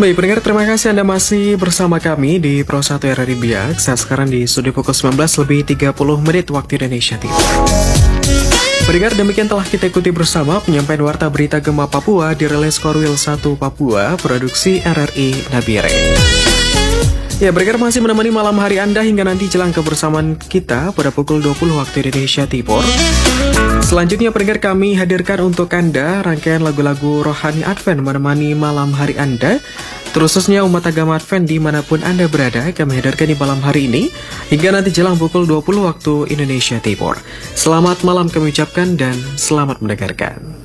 Baik, pendengar, terima kasih Anda masih bersama kami di Pro 1 RRI Biak. Saat sekarang di studio pukul 19:30 waktu Indonesia Timur. Pendengar, demikian telah kita ikuti bersama penyampaian warta berita gempa Papua dirilis Korwil 1 Papua, produksi RRI Nabire. Ya, pendengar masih menemani malam hari Anda hingga nanti jelang kebersamaan kita pada pukul 20 waktu Indonesia Timur. Selanjutnya, pendengar, kami hadirkan untuk Anda rangkaian lagu-lagu rohani Advent menemani malam hari Anda. Khususnya umat agama Advent dimanapun Anda berada, kami hadirkan di malam hari ini hingga nanti jelang pukul 20 waktu Indonesia Timur. Selamat malam kami ucapkan dan selamat mendengarkan.